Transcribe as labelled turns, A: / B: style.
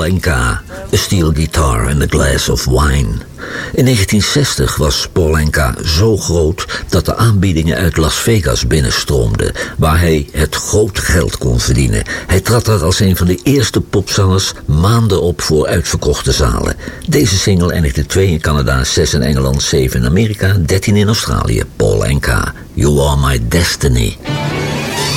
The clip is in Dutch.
A: Paul Anka, A Steel Guitar and a Glass of Wine. In 1960 was Paul Anka zo groot dat de aanbiedingen uit Las Vegas binnenstroomden, waar hij het grote geld kon verdienen. Hij trad er als een van de eerste popzangers maanden op voor uitverkochte zalen. Deze single eindigde 2 in Canada, 6 in Engeland, 7 in Amerika, 13 in Australië. Paul Anka, You Are My Destiny.